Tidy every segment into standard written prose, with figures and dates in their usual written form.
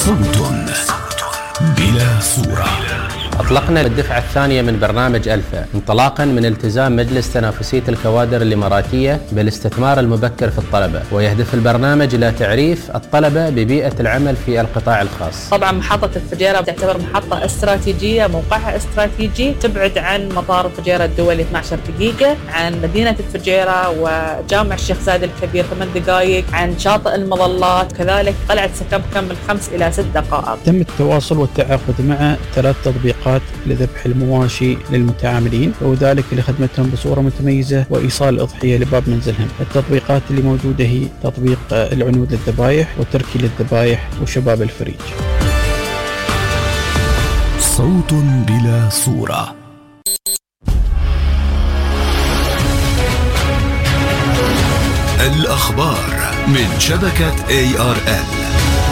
صوت بلا صورة. أطلقنا الدفعة الثانية من برنامج ألفا انطلاقا من التزام مجلس تنافسية الكوادر الإماراتية بالاستثمار المبكر في الطلبة، ويهدف البرنامج إلى تعريف الطلبة ببيئة العمل في القطاع الخاص. طبعا محطة الفجيرة تعتبر محطة استراتيجية، موقعها استراتيجي، تبعد عن مطار الفجيرة الدولي 12 دقيقة، عن مدينة الفجيرة وجامع الشيخ زايد الكبير 8 دقائق، عن شاطئ المظلات، كذلك قلعة سكبكم من 5 إلى 6 دقائق. تم التواصل والتعاقد مع 3 تطبيقات لذبح المواشي للمتعاملين، وذلك لخدمتهم بصورة متميزة وإيصال الأضحية لباب منزلهم. التطبيقات اللي موجودة هي تطبيق العنود للذبائح وتركي للذبائح وشباب الفريج. صوت بلا صورة. الأخبار من شبكة ARN.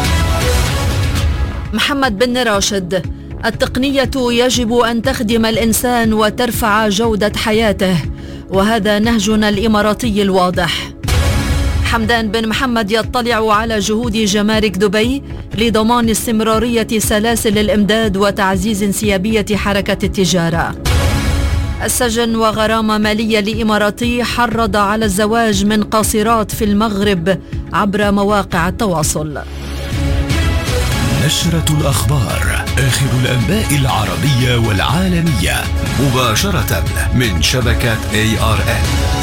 محمد بن راشد: التقنية يجب أن تخدم الإنسان وترفع جودة حياته، وهذا نهجنا الإماراتي الواضح. حمدان بن محمد يطلع على جهود جمارك دبي لضمان استمرارية سلاسل الإمداد وتعزيز انسيابية حركة التجارة. السجن وغرامة مالية لإماراتي حرض على الزواج من قاصرات في المغرب عبر مواقع التواصل. نشرة الأخبار، آخر الأنباء العربية والعالمية، مباشرة من شبكة ARN.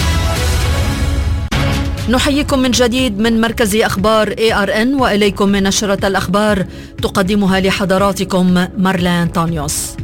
نحييكم من جديد من مركز أخبار ARN، وإليكم من نشرة الأخبار تقدمها لحضراتكم مارلين تانيوس.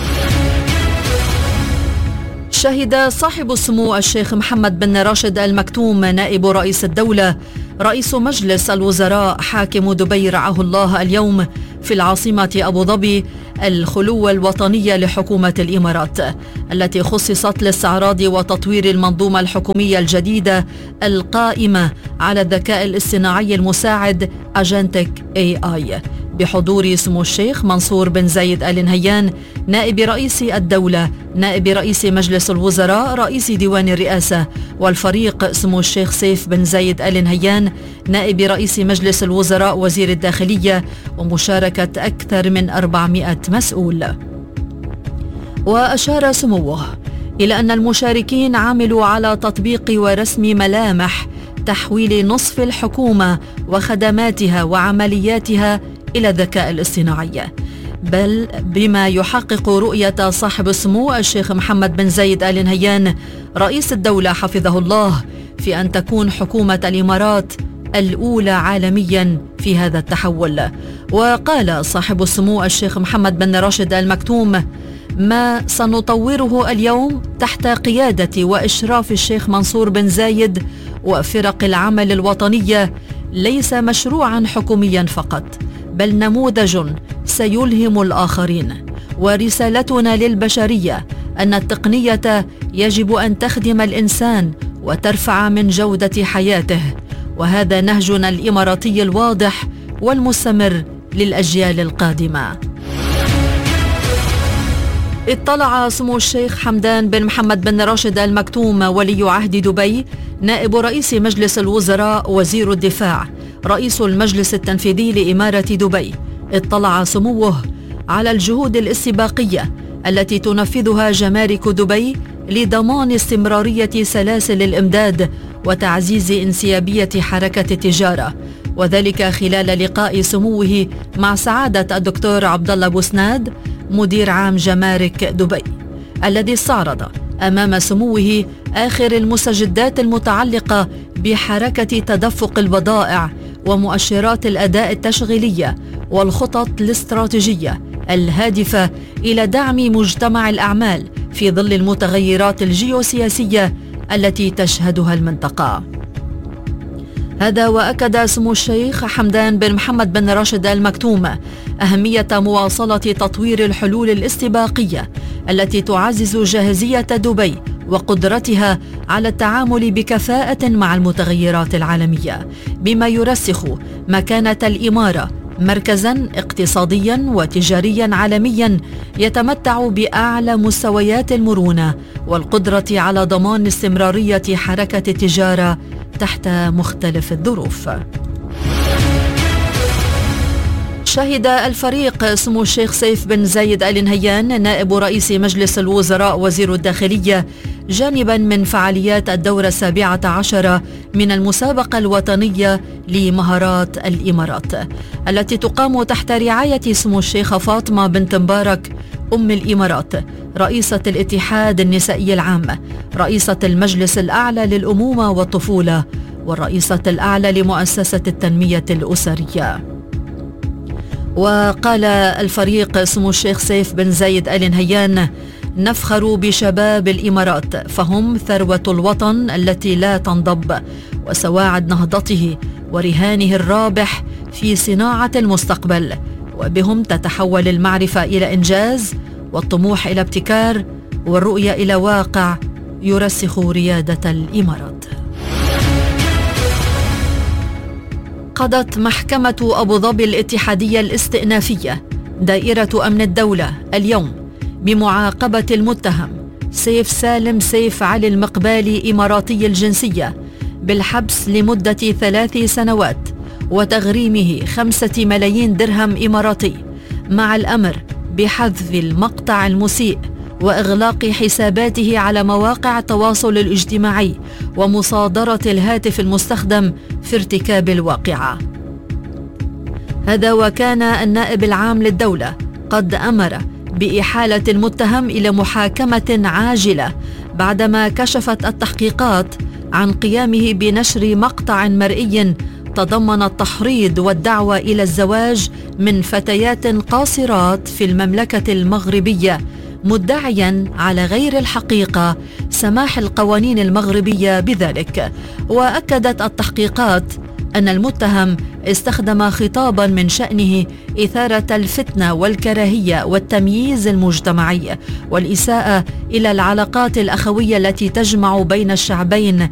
شهد صاحب السمو الشيخ محمد بن راشد المكتوم نائب رئيس الدولة رئيس مجلس الوزراء حاكم دبي رعاه الله اليوم في العاصمة أبو ظبي الخلو الوطنية لحكومة الإمارات، التي خصصت لاستعراض وتطوير المنظومة الحكومية الجديدة القائمة على الذكاء الاصطناعي المساعد أجنتك AI، بحضور سمو الشيخ منصور بن زايد آل نهيان نائب رئيس الدولة، نائب رئيس مجلس الوزراء، رئيس ديوان الرئاسة، والفريق سمو الشيخ سيف بن زايد آل نهيان نائب رئيس مجلس الوزراء وزير الداخلية، ومشاركة أكثر من 400 مسؤول. وأشار سموه إلى أن المشاركين عملوا على تطبيق ورسم ملامح تحويل نصف الحكومة وخدماتها وعملياتها إلى الذكاء الاصطناعي، بل بما يحقق رؤية صاحب السمو الشيخ محمد بن زايد آل نهيان رئيس الدولة حفظه الله في أن تكون حكومة الإمارات الأولى عالميا في هذا التحول. وقال صاحب السمو الشيخ محمد بن راشد المكتوم: ما سنطوره اليوم تحت قيادة وإشراف الشيخ منصور بن زايد وفرق العمل الوطنية ليس مشروعا حكوميا فقط، بل نموذج سيلهم الآخرين. ورسالتنا للبشرية أن التقنية يجب أن تخدم الإنسان وترفع من جودة حياته، وهذا نهجنا الإماراتي الواضح والمستمر للأجيال القادمة. اطلع سمو الشيخ حمدان بن محمد بن راشد المكتوم ولي عهد دبي نائب رئيس مجلس الوزراء وزير الدفاع رئيس المجلس التنفيذي لإمارة دبي، اطلع سموه على الجهود الاستباقية التي تنفذها جمارك دبي لضمان استمرارية سلاسل الإمداد وتعزيز انسيابية حركة التجارة، وذلك خلال لقاء سموه مع سعادة الدكتور عبد الله بوسناد مدير عام جمارك دبي، الذي استعرض أمام سموه آخر المستجدات المتعلقة بحركة تدفق البضائع ومؤشرات الأداء التشغيلية والخطط الاستراتيجية الهادفة إلى دعم مجتمع الأعمال في ظل المتغيرات الجيوسياسية التي تشهدها المنطقة. هذا وأكد سمو الشيخ حمدان بن محمد بن راشد المكتوم أهمية مواصلة تطوير الحلول الاستباقية التي تعزز جاهزية دبي وقدرتها على التعامل بكفاءة مع المتغيرات العالمية، بما يرسخ مكانة الإمارة مركزاً اقتصادياً وتجارياً عالمياً يتمتع بأعلى مستويات المرونة والقدرة على ضمان استمرارية حركة التجارة تحت مختلف الظروف. شهد الفريق سمو الشيخ سيف بن زايد آل نهيان نائب رئيس مجلس الوزراء وزير الداخلية جانبا من فعاليات الدورة 17 من المسابقة الوطنية لمهارات الإمارات التي تقام تحت رعاية سمو الشيخة فاطمة بنت مبارك أم الإمارات رئيسة الاتحاد النسائي العام، رئيسة المجلس الأعلى للأمومة والطفولة، والرئيسة الأعلى لمؤسسة التنمية الأسرية. وقال الفريق سمو الشيخ سيف بن زايد آل نهيان: نفخر بشباب الإمارات فهم ثروة الوطن التي لا تنضب وسواعد نهضته ورهانه الرابح في صناعة المستقبل، وبهم تتحول المعرفة إلى إنجاز والطموح إلى ابتكار والرؤية إلى واقع يرسخ ريادة الإمارات. قضت محكمة أبو ظبي الاتحادية الاستئنافية دائرة أمن الدولة اليوم بمعاقبة المتهم سيف سالم سيف علي المقبالي إماراتي الجنسية بالحبس لمدة 3 سنوات وتغريمه 5 ملايين درهم إماراتي، مع الأمر بحذف المقطع المسيء وإغلاق حساباته على مواقع التواصل الاجتماعي ومصادرة الهاتف المستخدم في ارتكاب الواقعة. هذا وكان النائب العام للدولة قد أمر بإحالة المتهم إلى محاكمة عاجلة بعدما كشفت التحقيقات عن قيامه بنشر مقطع مرئي تضمن التحريض والدعوة إلى الزواج من فتيات قاصرات في المملكة المغربية، مدعيا على غير الحقيقة سماح القوانين المغربية بذلك. وأكدت التحقيقات أن المتهم استخدم خطابا من شأنه إثارة الفتنة والكراهية والتمييز المجتمعي والإساءة إلى العلاقات الأخوية التي تجمع بين الشعبين